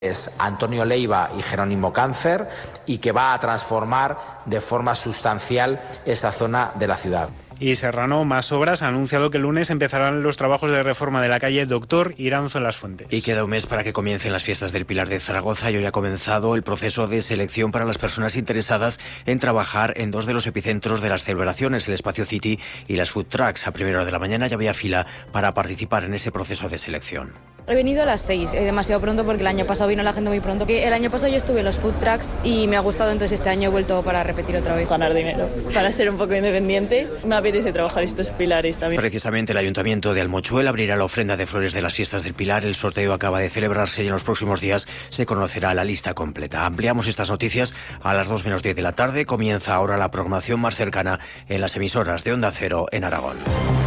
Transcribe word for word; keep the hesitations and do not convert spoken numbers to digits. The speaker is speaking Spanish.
es Antonio Leiva y Jerónimo Cáncer, y que va a transformar de forma sustancial esa zona de la ciudad. Y Serrano Más Obras ha anunciado que el lunes empezarán los trabajos de reforma de la calle Doctor Iranzo Las Fuentes. Y queda un mes para que comiencen las fiestas del Pilar de Zaragoza y hoy ha comenzado el proceso de selección para las personas interesadas en trabajar en dos de los epicentros de las celebraciones, el Espacio City y las Food Trucks. A primera hora de la mañana ya había fila para participar en ese proceso de selección. He venido a las seis, eh, demasiado pronto porque el año pasado vino la gente muy pronto. El año pasado yo estuve en los Food Trucks y me ha gustado, entonces este año he vuelto para repetir otra vez. Ganar dinero, para ser un poco independiente. Me apetece trabajar estos pilares también. Precisamente el Ayuntamiento de Almochuel abrirá la ofrenda de flores de las fiestas del Pilar. El sorteo acaba de celebrarse y en los próximos días se conocerá la lista completa. Ampliamos estas noticias a las dos menos diez de la tarde. Comienza ahora la programación más cercana en las emisoras de Onda Cero en Aragón.